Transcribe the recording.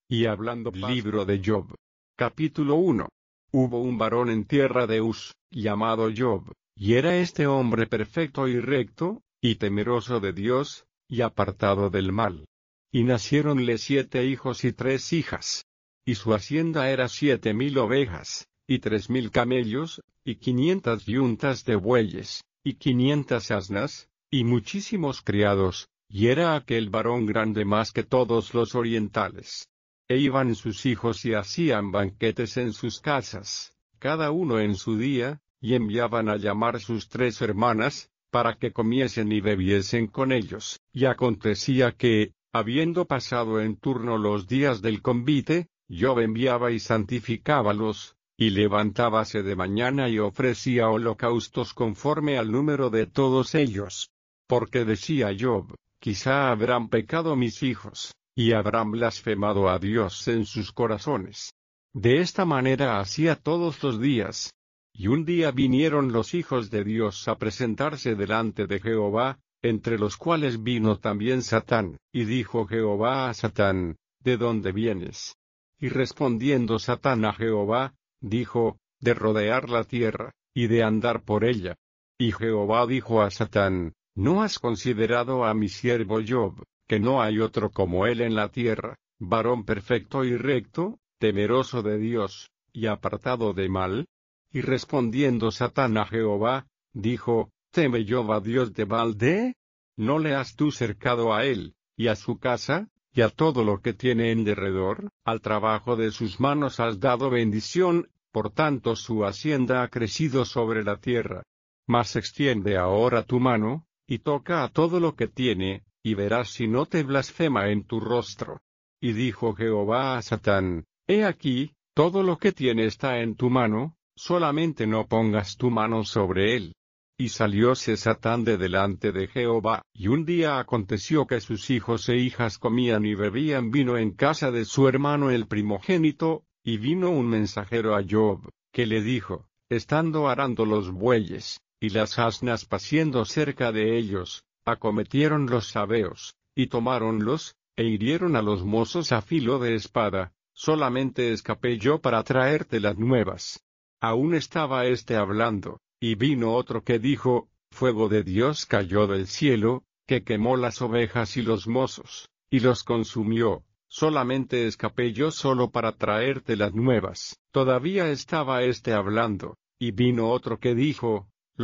Y hablando libro de Job. Capítulo 1. Hubo un varón en tierra de Uz, llamado Job, y era este hombre perfecto y recto, y temeroso de Dios, y apartado del mal. Y naciéronle 7 hijos y 3 hijas. Y su hacienda era 7,000 ovejas, y 3,000 camellos, y 500 yuntas de bueyes, y 500 asnas, y muchísimos criados, y era aquel varón grande más que todos los orientales. E iban sus hijos y hacían banquetes en sus casas, cada uno en su día, y enviaban a llamar sus 3 hermanas, para que comiesen y bebiesen con ellos. Y acontecía que, habiendo pasado en turno los días del convite, Job enviaba y santificábalos, y levantábase de mañana y ofrecía holocaustos conforme al número de todos ellos. Porque decía Job, quizá habrán pecado mis hijos, y habrán blasfemado a Dios en sus corazones. De esta manera hacía todos los días. Y un día vinieron los hijos de Dios a presentarse delante de Jehová, entre los cuales vino también Satán, y dijo Jehová a Satán, ¿de dónde vienes? Y respondiendo Satán a Jehová, dijo, de rodear la tierra, y de andar por ella. Y Jehová dijo a Satán, ¿no has considerado a mi siervo Job, que no hay otro como él en la tierra, varón perfecto y recto, temeroso de Dios, y apartado de mal? Y respondiendo Satán a Jehová, dijo, ¿teme Job a Dios de balde? ¿No le has tú cercado a él, y a su casa, y a todo lo que tiene en derredor? Al trabajo de sus manos has dado bendición, por tanto su hacienda ha crecido sobre la tierra. Mas extiende ahora tu mano, y toca a todo lo que tiene, y verás si no te blasfema en tu rostro. Y dijo Jehová a Satán, he aquí, todo lo que tiene está en tu mano, solamente no pongas tu mano sobre él. Y salióse Satán de delante de Jehová, y un día aconteció que sus hijos e hijas comían y bebían vino en casa de su hermano el primogénito, y vino un mensajero a Job, que le dijo, estando arando los bueyes, y las asnas paciendo cerca de ellos, acometieron los sabeos, y tomáronlos, e hirieron a los mozos a filo de espada, solamente escapé yo para traerte las nuevas. Aún estaba hablando, y vino otro que dijo, fuego de Dios cayó del cielo, que quemó las ovejas y los mozos, y los consumió, solamente escapé yo solo para traerte las nuevas. Todavía estaba hablando, y vino otro que dijo,